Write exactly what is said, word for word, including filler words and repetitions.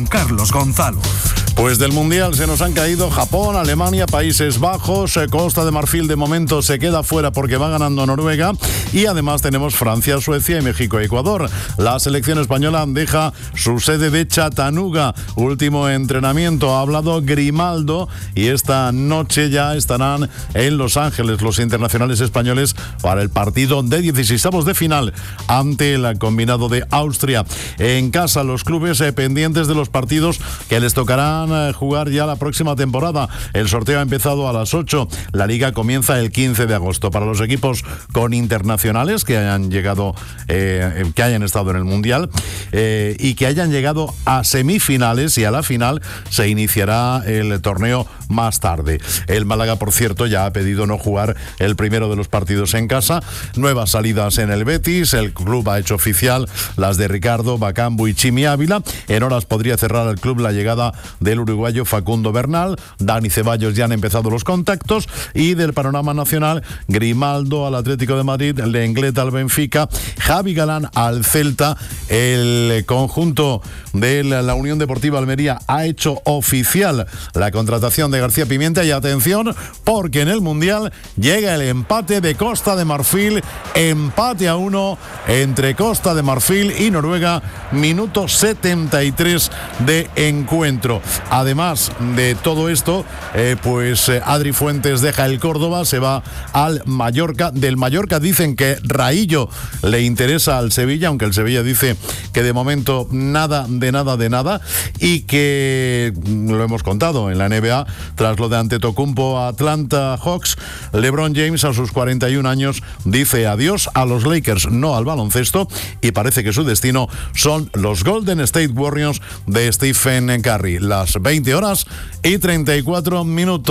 Carlos Gonzalo. Pues del Mundial se nos han caído Japón, Alemania, Países Bajos, Costa de Marfil de momento se queda fuera porque va ganando Noruega y además tenemos Francia, Suecia y México, Ecuador. La selección española deja su sede de Chattanooga. Último entrenamiento, ha hablado Grimaldo y esta noche ya estarán en Los Ángeles los internacionales españoles para el partido de dieciseisavos de final ante el combinado de Austria. En casa los clubes eh, pendientes de los partidos que les tocarán jugar ya la próxima temporada. El sorteo ha empezado a las ocho. La liga comienza el quince de agosto. Para los equipos con internacionales que hayan llegado, eh, que hayan estado en el Mundial eh, y que hayan llegado a semifinales y a la final, se iniciará el torneo más tarde. El Málaga, por cierto, ya ha pedido no jugar el primero de los partidos en casa. Nuevas salidas en el Betis. El club ha hecho oficial las de Ricardo, Bacambu y Chimi Ávila. En horas podría cerrar el club la llegada del uruguayo Facundo Bernal. Dani Ceballos, ya han empezado los contactos. Y del panorama nacional, Grimaldo al Atlético de Madrid, Lenglet al Benfica, Javi Galán al Celta. El conjunto de la Unión Deportiva Almería ha hecho oficial la contratación de García Pimienta y atención porque en el Mundial llega el empate de Costa de Marfil, empate a uno entre Costa de Marfil y Noruega, minuto setenta y tres de encuentro. Además de todo esto, eh, pues eh, Adri Fuentes deja el Córdoba, se va al Mallorca. Del Mallorca dicen que Raillo le interesa al Sevilla, aunque el Sevilla dice que de momento nada de nada de nada y que, lo hemos contado en la N B A, tras lo de Antetokounmpo a Atlanta Hawks, LeBron James a sus cuarenta y un años dice adiós a los Lakers, no al baloncesto, y parece que su destino son los Golden State Warriors de Stephen Curry. Las veinte horas y treinta y cuatro minutos.